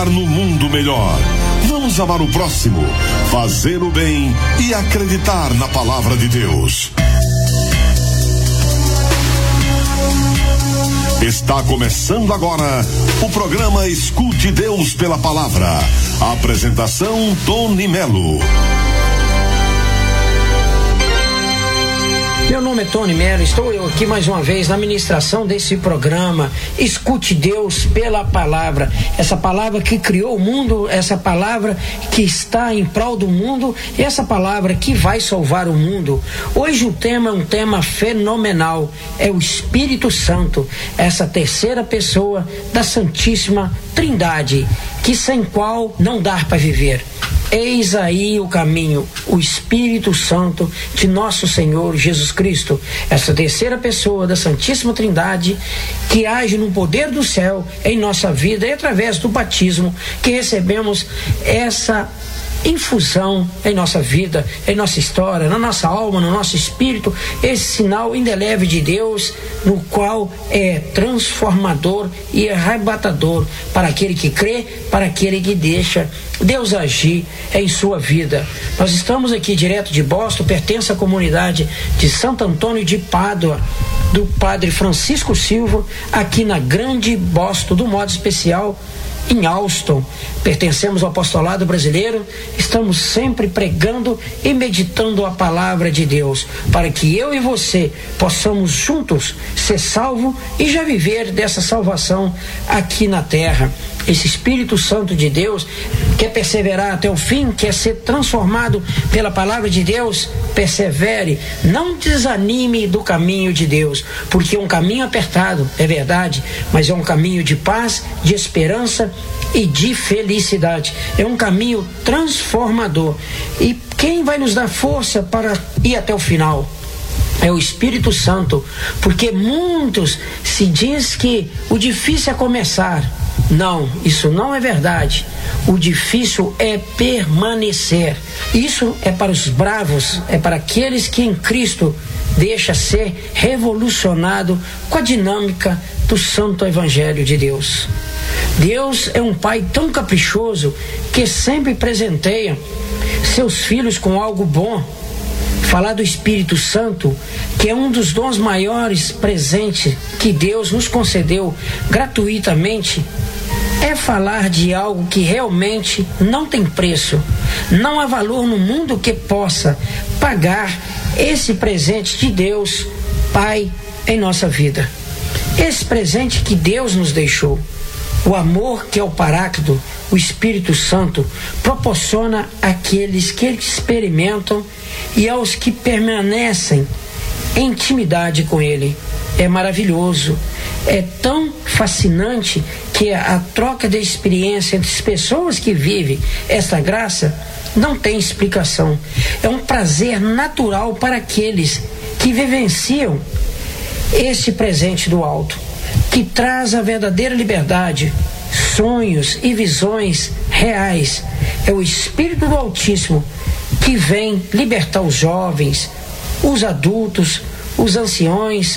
acreditar no mundo melhor. Vamos amar o próximo, fazer o bem e acreditar na palavra de Deus. Está começando agora o programa Escute Deus pela Palavra. Apresentação Tony Melo. Meu nome é Tony Melo, estou eu aqui mais uma vez na ministração desse programa Escute Deus pela Palavra. Essa palavra que criou o mundo, essa palavra que está em prol do mundo, essa palavra que vai salvar o mundo. Hoje o tema é um tema fenomenal, é o Espírito Santo, essa terceira pessoa da Santíssima Trindade, que sem qual não dá para viver. Eis aí o caminho, o Espírito Santo de nosso Senhor Jesus Cristo, essa terceira pessoa da Santíssima Trindade que age no poder do céu em nossa vida e através do batismo que recebemos essa infusão em nossa vida, em nossa história, na nossa alma, no nosso espírito, esse sinal indelével de Deus, no qual é transformador e arrebatador para aquele que crê, para aquele que deixa Deus agir em sua vida. Nós estamos aqui direto de Boston, pertence à comunidade de Santo Antônio de Pádua, do Padre Francisco Silva, aqui na Grande Boston, do modo especial em Alston. Pertencemos ao apostolado brasileiro, estamos sempre pregando e meditando a palavra de Deus, para que eu e você possamos juntos ser salvos e já viver dessa salvação aqui na terra. Esse Espírito Santo de Deus quer perseverar até o fim, quer ser transformado pela palavra de Deus. Persevere, não desanime do caminho de Deus, porque é um caminho apertado, é verdade, mas é um caminho de paz, de esperança e de felicidade. É um caminho transformador. E quem vai nos dar força para ir até o final? É o Espírito Santo, porque muitos se diz que o difícil é começar. Não, isso não é verdade. O difícil é permanecer. Isso é para os bravos, é para aqueles que em Cristo deixa ser revolucionado com a dinâmica do Santo Evangelho de Deus. Deus é um Pai tão caprichoso que sempre presenteia seus filhos com algo bom. Falar do Espírito Santo, que é um dos dons maiores presentes que Deus nos concedeu gratuitamente, é falar de algo que realmente não tem preço. Não há valor no mundo que possa pagar esse presente de Deus, Pai, em nossa vida. Esse presente que Deus nos deixou. O amor que é o Paráclito, o Espírito Santo, proporciona àqueles que experimentam e aos que permanecem em intimidade com Ele. É maravilhoso, é tão fascinante que a troca de experiência entre as pessoas que vivem essa graça não tem explicação. É um prazer natural para aqueles que vivenciam esse presente do alto, que traz a verdadeira liberdade, sonhos e visões reais. É o Espírito do Altíssimo que vem libertar os jovens, os adultos, os anciões,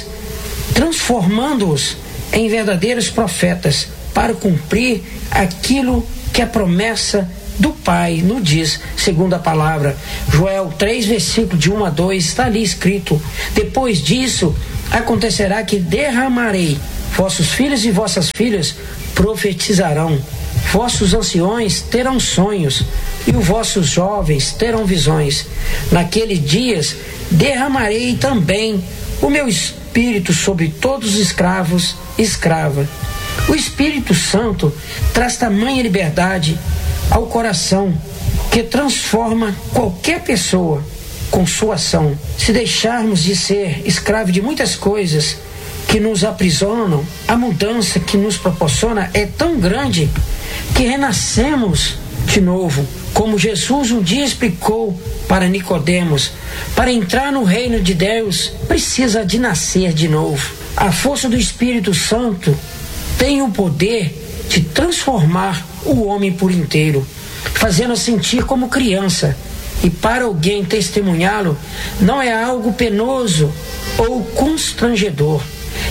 transformando-os em verdadeiros profetas para cumprir aquilo que a promessa do Pai nos diz, segundo a palavra. Joel 3, versículo de 1 a 2, está ali escrito: depois disso acontecerá que derramarei, vossos filhos e vossas filhas profetizarão, vossos anciões terão sonhos e os vossos jovens terão visões. Naqueles dias derramarei também o meu Espírito sobre todos os escravos e escravas. O Espírito Santo traz tamanha liberdade ao coração que transforma qualquer pessoa com sua ação. Se deixarmos de ser escravo de muitas coisas que nos aprisionam, a mudança que nos proporciona é tão grande que renascemos de novo, como Jesus um dia explicou para Nicodemos. Para entrar no reino de Deus, precisa de nascer de novo. A força do Espírito Santo tem o poder de transformar o homem por inteiro, fazendo sentir como criança. E para alguém testemunhá-lo, não é algo penoso ou constrangedor.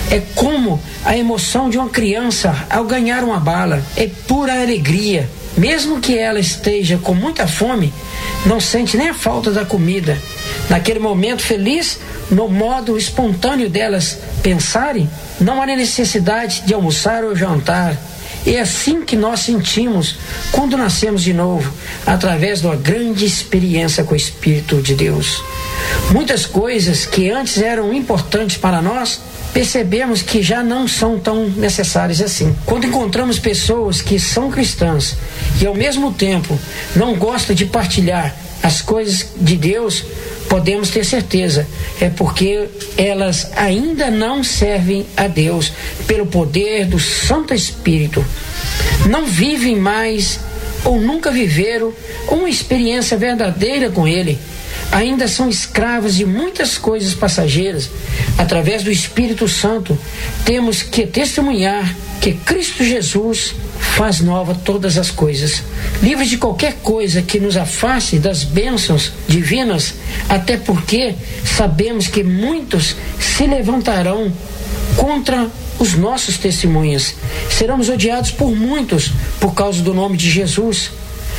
É como a emoção de uma criança ao ganhar uma bala. É pura alegria. Mesmo que ela esteja com muita fome, não sente nem a falta da comida. Naquele momento feliz, no modo espontâneo delas pensarem, não há necessidade de almoçar ou jantar. É assim que nós sentimos quando nascemos de novo, através de uma grande experiência com o Espírito de Deus. Muitas coisas que antes eram importantes para nós, percebemos que já não são tão necessárias assim. Quando encontramos pessoas que são cristãs e ao mesmo tempo não gostam de partilhar as coisas de Deus, podemos ter certeza, é porque elas ainda não servem a Deus pelo poder do Santo Espírito. Não vivem mais ou nunca viveram uma experiência verdadeira com Ele. Ainda são escravos de muitas coisas passageiras. Através do Espírito Santo, temos que testemunhar que Cristo Jesus faz nova todas as coisas. Livres de qualquer coisa que nos afaste das bênçãos divinas, até porque sabemos que muitos se levantarão contra os nossos testemunhos. Seremos odiados por muitos por causa do nome de Jesus.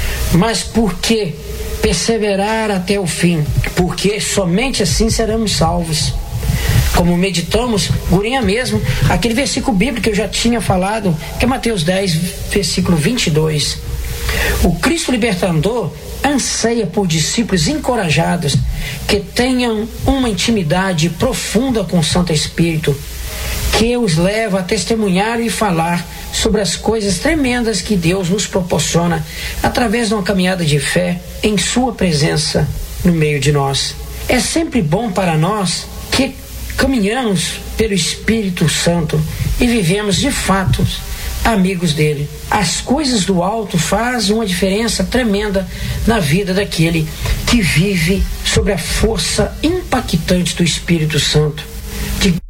Mas por que perseverar até o fim? Porque somente assim seremos salvos. Como meditamos, Gurinha mesmo, aquele versículo bíblico que eu já tinha falado, que é Mateus 10, versículo 22. O Cristo libertador anseia por discípulos encorajados que tenham uma intimidade profunda com o Santo Espírito, que os leva a testemunhar e falar sobre as coisas tremendas que Deus nos proporciona através de uma caminhada de fé em sua presença no meio de nós. É sempre bom para nós que caminhamos pelo Espírito Santo e vivemos de fato amigos dele. As coisas do alto fazem uma diferença tremenda na vida daquele que vive sob a força impactante do Espírito Santo.